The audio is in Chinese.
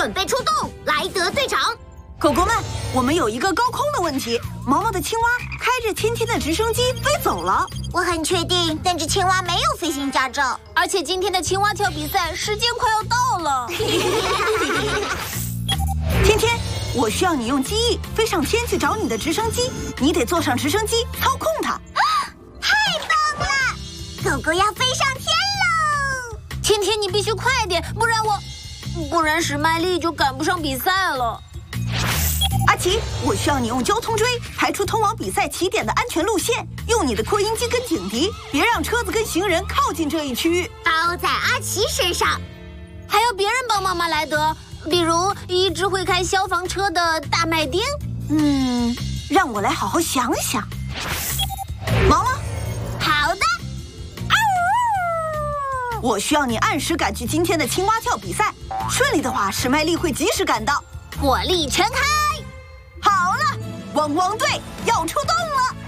准备出动，莱德队长。 狗狗们，我们有一个高空的问题。毛毛的青蛙开着天天的直升机飞走了。 我很确定，但只青蛙没有飞行驾照， 而且今天的青蛙跳比赛时间快要到了。 天天，我需要你用机翼飞上天去找你的直升机，你得坐上直升机操控它。 太棒了！狗狗要飞上天喽！ 天天，你必须快点，不然史麦利就赶不上比赛了。 阿奇，我需要你用交通锥排出通往比赛起点的安全路线，用你的扩音机跟警笛，别让车子跟行人靠近这一区域。 包在阿奇身上。 还有别人帮忙吗，莱德？比如一只会开消防车的大麦丁。 让我来好好想想。毛毛， 好的。 我需要你按时赶去今天的青蛙跳比赛，顺利的话，史麦利会及时赶到。 火力全开！ 好了，汪汪队要出动了。